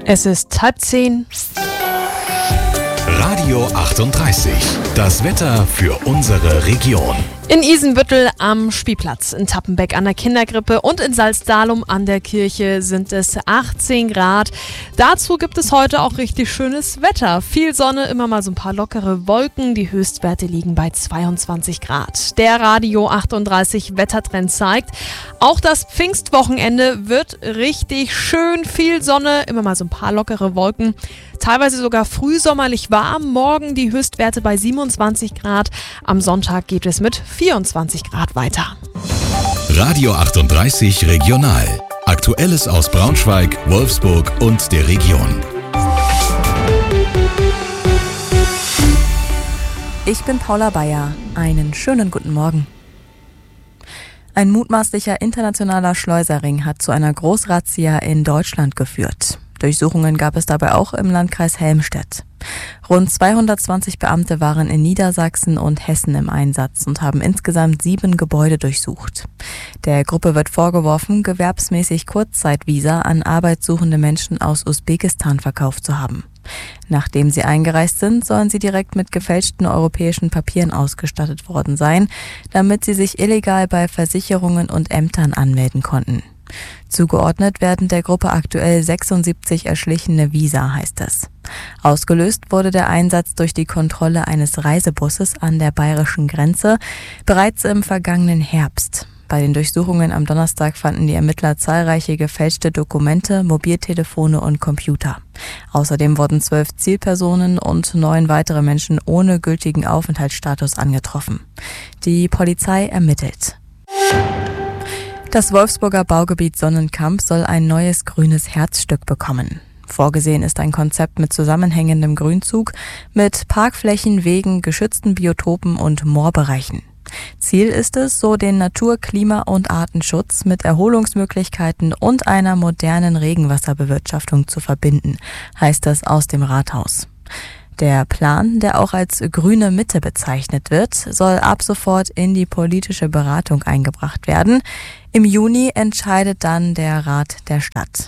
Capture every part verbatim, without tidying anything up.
Es ist halb zehn. Radio achtunddreißig. Das Wetter für unsere Region. In Isenbüttel am Spielplatz, in Tappenbeck an der Kinderkrippe und in Salzdalum an der Kirche sind es achtzehn Grad. Dazu gibt es heute auch richtig schönes Wetter. Viel Sonne, immer mal so ein paar lockere Wolken. Die Höchstwerte liegen bei zweiundzwanzig Grad. Der Radio achtunddreißig Wettertrend zeigt, auch das Pfingstwochenende wird richtig schön. Viel Sonne, immer mal so ein paar lockere Wolken. Teilweise sogar frühsommerlich warm. Morgen die Höchstwerte bei siebenundzwanzig Grad. Am Sonntag geht es mit vierundzwanzig Grad weiter. Radio achtunddreißig Regional. Aktuelles aus Braunschweig, Wolfsburg und der Region. Ich bin Paula Bayer. Einen schönen guten Morgen. Ein mutmaßlicher internationaler Schleuserring hat zu einer Großrazzia in Deutschland geführt. Durchsuchungen gab es dabei auch im Landkreis Helmstedt. Rund zweihundertzwanzig Beamte waren in Niedersachsen und Hessen im Einsatz und haben insgesamt sieben Gebäude durchsucht. Der Gruppe wird vorgeworfen, gewerbsmäßig Kurzzeitvisa an arbeitssuchende Menschen aus Usbekistan verkauft zu haben. Nachdem sie eingereist sind, sollen sie direkt mit gefälschten europäischen Papieren ausgestattet worden sein, damit sie sich illegal bei Versicherungen und Ämtern anmelden konnten. Zugeordnet werden der Gruppe aktuell sechsundsiebzig erschlichene Visa, heißt es. Ausgelöst wurde der Einsatz durch die Kontrolle eines Reisebusses an der bayerischen Grenze bereits im vergangenen Herbst. Bei den Durchsuchungen am Donnerstag fanden die Ermittler zahlreiche gefälschte Dokumente, Mobiltelefone und Computer. Außerdem wurden zwölf Zielpersonen und neun weitere Menschen ohne gültigen Aufenthaltsstatus angetroffen. Die Polizei ermittelt. Das Wolfsburger Baugebiet Sonnenkamp soll ein neues grünes Herzstück bekommen. Vorgesehen ist ein Konzept mit zusammenhängendem Grünzug, mit Parkflächen, Wegen, geschützten Biotopen und Moorbereichen. Ziel ist es, so den Natur-, Klima- und Artenschutz mit Erholungsmöglichkeiten und einer modernen Regenwasserbewirtschaftung zu verbinden, heißt es aus dem Rathaus. Der Plan, der auch als grüne Mitte bezeichnet wird, soll ab sofort in die politische Beratung eingebracht werden. Im Juni entscheidet dann der Rat der Stadt.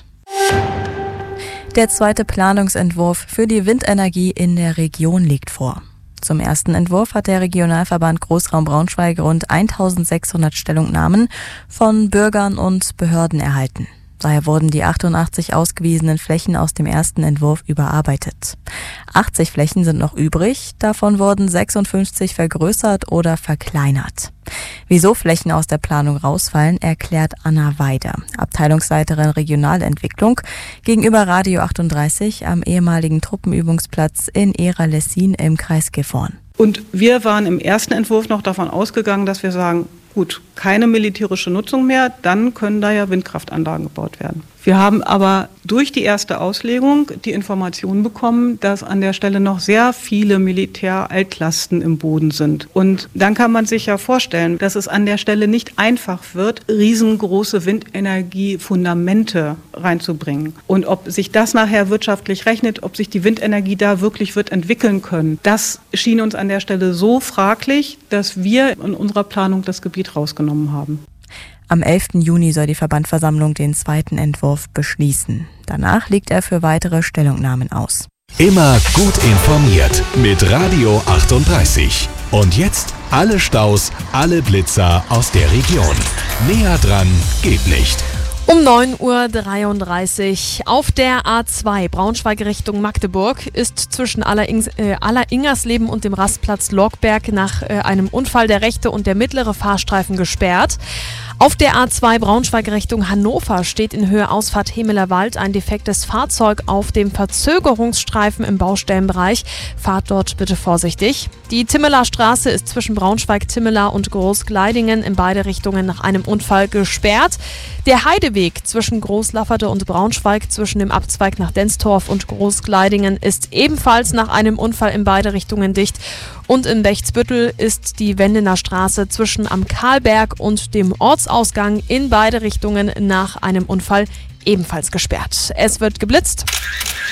Der zweite Planungsentwurf für die Windenergie in der Region liegt vor. Zum ersten Entwurf hat der Regionalverband Großraum Braunschweig rund eintausendsechshundert Stellungnahmen von Bürgern und Behörden erhalten. Daher wurden die achtundachtzig ausgewiesenen Flächen aus dem ersten Entwurf überarbeitet. achtzig Flächen sind noch übrig, davon wurden sechsundfünfzig vergrößert oder verkleinert. Wieso Flächen aus der Planung rausfallen, erklärt Anna Weide, Abteilungsleiterin Regionalentwicklung, gegenüber Radio achtunddreißig am ehemaligen Truppenübungsplatz in Ehra-Lessin im Kreis Gifhorn. Und wir waren im ersten Entwurf noch davon ausgegangen, dass wir sagen, gut, keine militärische Nutzung mehr, dann können da ja Windkraftanlagen gebaut werden. Wir haben aber durch die erste Auslegung die Information bekommen, dass an der Stelle noch sehr viele Militäraltlasten im Boden sind. Und dann kann man sich ja vorstellen, dass es an der Stelle nicht einfach wird, riesengroße Windenergiefundamente reinzubringen. Und ob sich das nachher wirtschaftlich rechnet, ob sich die Windenergie da wirklich wird entwickeln können, das schien uns an der Stelle so fraglich, dass wir in unserer Planung das Gebiet rausgenommen haben. Am elften Juni soll die Verbandversammlung den zweiten Entwurf beschließen. Danach liegt er für weitere Stellungnahmen aus. Immer gut informiert mit Radio achtunddreißig. Und jetzt alle Staus, alle Blitzer aus der Region. Näher dran geht nicht. Um neun Uhr dreiunddreißig auf der A zwei Braunschweig Richtung Magdeburg ist zwischen Allerings, äh, Alleringersleben und dem Rastplatz Lorgberg nach äh, einem Unfall der rechte und der mittlere Fahrstreifen gesperrt. Auf der A zwei Braunschweig Richtung Hannover steht in Höhe Ausfahrt Hemeler Wald ein defektes Fahrzeug auf dem Verzögerungsstreifen im Baustellenbereich. Fahrt dort bitte vorsichtig. Die Timmeler Straße ist zwischen Braunschweig, Timmeler und Großgleidingen in beide Richtungen nach einem Unfall gesperrt. Der Heideweg zwischen Großlafferte und Braunschweig zwischen dem Abzweig nach Denstorf und Großgleidingen ist ebenfalls nach einem Unfall in beide Richtungen dicht. Und in Bechtsbüttel ist die Wendener Straße zwischen am Karlberg und dem Ortsausgang in beide Richtungen nach einem Unfall ebenfalls gesperrt. Es wird geblitzt.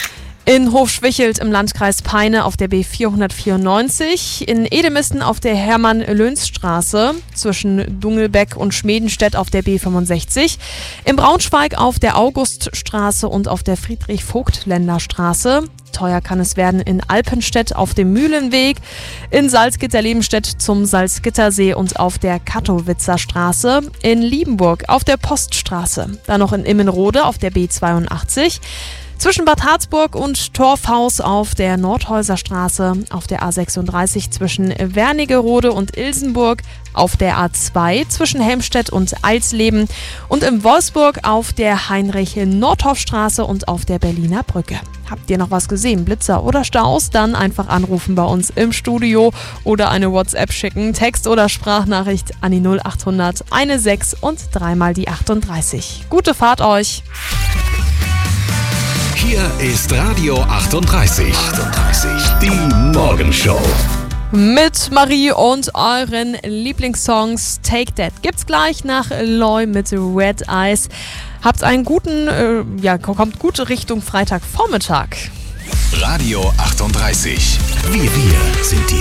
In Hofschwichelt im Landkreis Peine auf der B vierhundertvierundneunzig, in Edemisten auf der Hermann-Löns-Straße zwischen Dungelbeck und Schmedenstedt auf der B fünfundsechzig, in Braunschweig auf der Auguststraße und auf der Friedrich-Voigtländer-Straße. Teuer kann es werden in Alpenstedt auf dem Mühlenweg, in Salzgitter-Lebenstedt zum Salzgittersee und auf der Kattowitzer Straße, in Liebenburg auf der Poststraße, dann noch in Immenrode auf der B zweiundachtzig, zwischen Bad Harzburg und Torfhaus auf der Nordhäuser Straße, auf der A sechsunddreißig zwischen Wernigerode und Ilsenburg, auf der A zwei zwischen Helmstedt und Eilsleben und in Wolfsburg auf der Heinrich-Nordhoff-Straße und auf der Berliner Brücke. Habt ihr noch was gesehen, Blitzer oder Staus? Dann einfach anrufen bei uns im Studio oder eine WhatsApp schicken, Text- oder Sprachnachricht an die null achthundert sechzehn und dreimal die achtunddreißig. Gute Fahrt euch! Hier ist Radio achtunddreißig. achtunddreißig. Die Morgenshow. Mit Marie und euren Lieblingssongs Take That gibt's gleich nach Loy mit Red Eyes. Habt einen guten, äh, ja, kommt gut Richtung Freitagvormittag. Radio achtunddreißig. Wir, wir sind die